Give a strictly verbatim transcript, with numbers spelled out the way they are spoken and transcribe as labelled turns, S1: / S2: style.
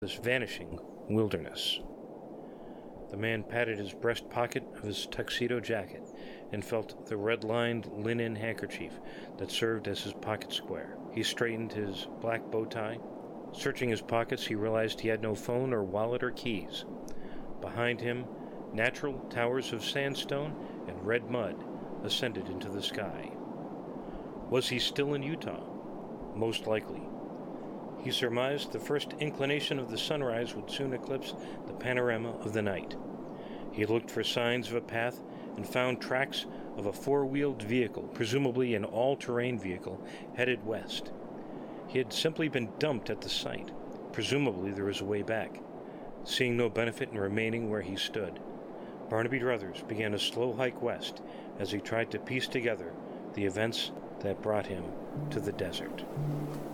S1: this vanishing wilderness. The man patted his breast pocket of his tuxedo jacket and felt the red-lined linen handkerchief that served as his pocket square. He straightened his black bow tie. Searching his pockets, he realized he had no phone or wallet or keys. Behind him, natural towers of sandstone and red mud ascended into the sky. Was he still in Utah? Most likely. He surmised the first inclination of the sunrise would soon eclipse the panorama of the night. He looked for signs of a path and found tracks of a four-wheeled vehicle, presumably an all-terrain vehicle, headed west. He had simply been dumped at the site. Presumably there was a way back. Seeing no benefit in remaining where he stood, Barnaby Druthers began a slow hike west as he tried to piece together the events that brought him to the desert.